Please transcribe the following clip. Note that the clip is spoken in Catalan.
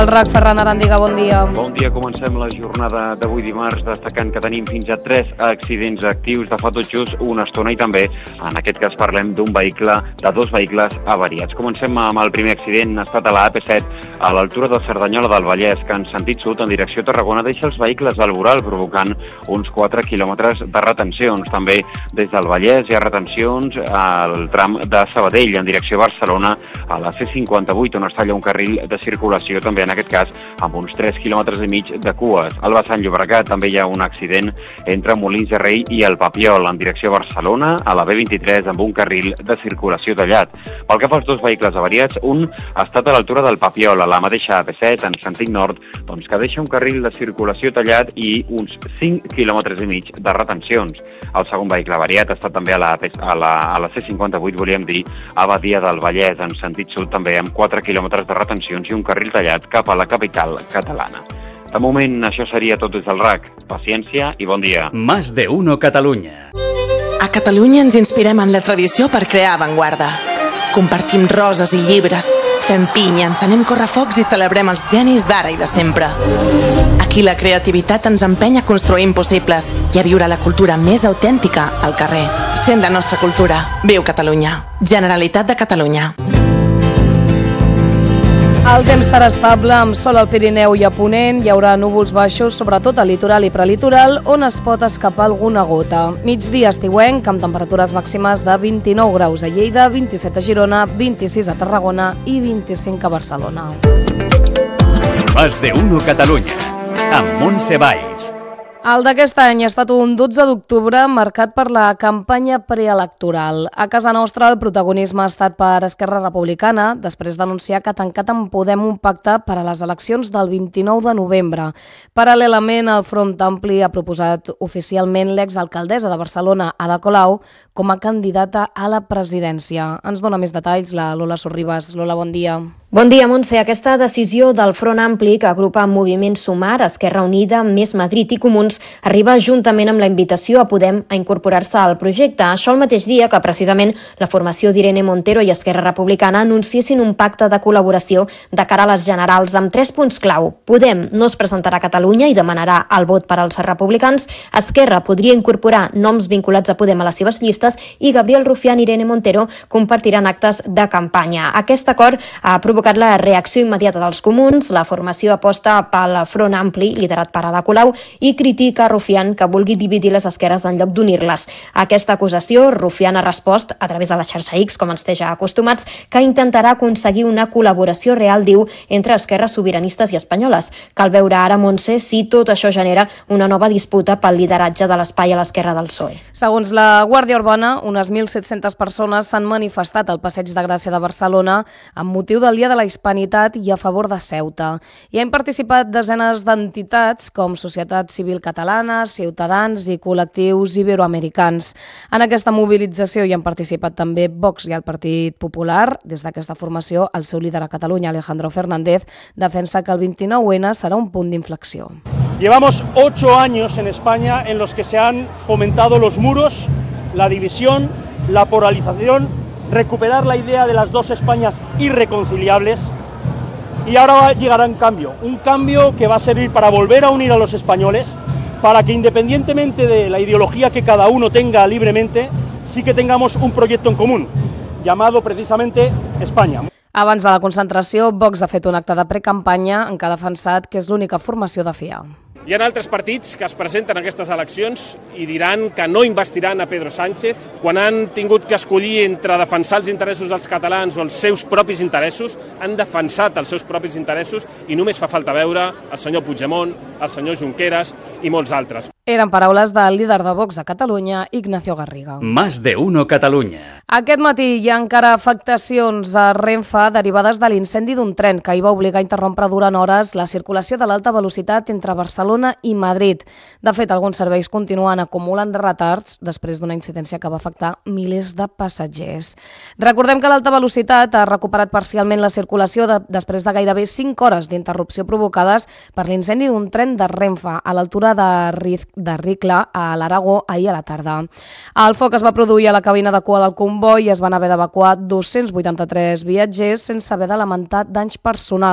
El RAC, Ferran Arandiga, bon dia. Bon dia, comencem la jornada d'avui dimarts destacant que tenim fins a 3 accidents actius de fa tot just una estona i també, en aquest cas, parlem de dos vehicles avariats. Comencem amb el primer accident, ha estat a la AP7, a l'altura de Cerdanyola del Vallès, que en sentit sud, en direcció a Tarragona, deixa els vehicles al voral, provocant uns 4 quilòmetres de retencions. També des del Vallès hi ha retencions al tram de Sabadell, en direcció a Barcelona, a la C58, on es talla un carril de circulació, també en aquest cas amb uns 3 quilòmetres i mig de cues. Al vessant Llobregat també hi ha un accident entre Molins de Rei i el Papiol, en direcció a Barcelona, a la B23, amb un carril de circulació tallat. Pel que fa als dos vehicles avariats, un ha estat a l'altura del Papiol, a la mateixa AP7, en sentit nord, doncs que deixa un carril de circulació tallat i uns 5 quilòmetres i mig de retencions. El segon vehicle avariat ha estat també a la C58, volíem dir, a Badia del Vallès, en sentit sud, també amb 4 quilòmetres de retencions i un carril tallat cap a la capital catalana. De moment, això seria tot des del RAC. Paciència i bon dia. Más de uno Catalunya. A Catalunya ens inspirem en la tradició per crear avantguarda. Compartim roses i llibres, fem pinya, encenem correfocs i celebrem els genis d'ara i de sempre. Aquí la creativitat ens empeny a construir impossibles i a viure la cultura més autèntica al carrer. Sent la nostra cultura. Viu Catalunya. Generalitat de Catalunya. El temps serà estable, amb sol al Pirineu i a Ponent. Hi haurà núvols baixos, sobretot al litoral i prelitoral, on es pot escapar alguna gota. Migdia estiuenc, amb temperatures màximes de 29 graus a Lleida, 27 a Girona, 26 a Tarragona i 25 a Barcelona. Más de uno Catalunya, amb Montse Valls. El d'aquest any ha estat un 12 d'octubre marcat per la campanya preelectoral. A casa nostra el protagonisme ha estat per Esquerra Republicana, després d'anunciar que ha tancat amb Podem un pacte per a les eleccions del 29 de novembre. Paral·lelament, el Front Ampli ha proposat oficialment l'exalcaldessa de Barcelona, Ada Colau, com a candidata a la presidència. Ens dona més detalls la Lola Sorribas. Lola, bon dia. Bon dia, Montse. Aquesta decisió del Front Ampli, que agrupa Moviment Sumar, Esquerra Unida, Més Madrid i Comuns, arriba juntament amb la invitació a Podem a incorporar-se al projecte. Això el mateix dia que, precisament, la formació d'Irene Montero i Esquerra Republicana anunciessin un pacte de col·laboració de cara a les generals amb 3 punts clau. Podem no es presentarà a Catalunya i demanarà el vot per als republicans. Esquerra podria incorporar noms vinculats a Podem a les seves llistes i Gabriel Rufián i Irene Montero compartiran actes de campanya. Aquest acord ha provocat la reacció immediata dels comuns. La formació aposta pel Front Ampli, liderat per Ada Colau, i critica Rufián que vulgui dividir les esquerres en lloc d'unir-les. A aquesta acusació, Rufián ha respost, a través de la xarxa X, com ens té ja acostumats, que intentarà aconseguir una col·laboració real, diu, entre esquerres sobiranistes i espanyoles. Cal veure ara, Montse, si tot això genera una nova disputa pel lideratge de l'espai a l'esquerra del PSOE. Segons la Guàrdia Urbana, unes 1.700 persones s'han manifestat al Passeig de Gràcia de Barcelona amb motiu del Dia de la Hispanitat i a favor de Ceuta. Hi han participat desenes d'entitats com Societat Civil Catalana, Ciutadans i col·lectius iberoamericans. En aquesta mobilització hi han participat també Vox i el Partit Popular. Des d'aquesta formació, el seu líder a Catalunya, Alejandro Fernández, defensa que el 29N serà un punt d'inflexió. Llevamos 8 años en España en los que se han fomentado los muros, la división, la polarización, recuperar la idea de las dos Españas irreconciliables, y ahora llegará un cambio que va a servir para volver a unir a los españoles, para que independientemente de la ideología que cada uno tenga libremente, sí que tengamos un proyecto en común, llamado precisamente España. Abans de la concentració, Vox ha fet un acte de precampanya en què ha defensat que és l'única formació de fiar. Hi ha altres partits que es presenten a aquestes eleccions i diran que no investiran a Pedro Sánchez quan han tingut que escollir entre defensar els interessos dels catalans o els seus propis interessos. Han defensat els seus propis interessos i només fa falta veure el senyor Puigdemont, el senyor Junqueras i molts altres. Eren paraules del líder de Vox a Catalunya, Ignacio Garriga. Más de uno Catalunya. Aquest matí hi ha encara afectacions a Renfe derivades de l'incendi d'un tren que hi va obligar a interrompre durant hores la circulació de l'alta velocitat entre Barcelona i Madrid. De fet, alguns serveis continuen acumulant retards després d'una incidència que va afectar milers de passatgers. Recordem que l'alta velocitat ha recuperat parcialment la circulació després de gairebé 5 hores d'interrupció provocades per l'incendi d'un tren de Renfe a l'altura de Ricla, a l'Aragó, ahir a la tarda. El foc es va produir a la cabina de cua del comboi i es van haver d'evacuar 283 viatgers sense haver de lamentar danys personals.